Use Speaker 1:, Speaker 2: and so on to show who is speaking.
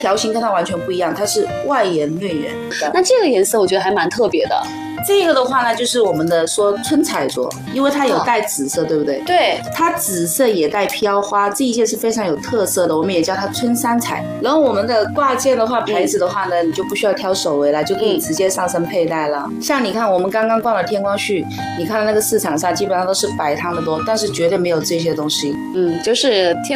Speaker 1: 条形跟它完全不一样，它是外圆内圆。
Speaker 2: 那这个颜色我觉得还蛮特别的。
Speaker 1: 这个的话呢，就是我们的说春彩镯，因为它有带紫色，对不对？
Speaker 2: 对，
Speaker 1: 它紫色也带飘花，这一件是非常有特色的，我们也叫它春三彩。然后我们的挂件的话，牌子的话呢，你就不需要挑手围了，就可以直接上身佩戴了。像你看，我们刚刚逛了天光绪，你看那个市场上基本上都是摆摊的多，但是绝对没有这些东西。
Speaker 2: 就是天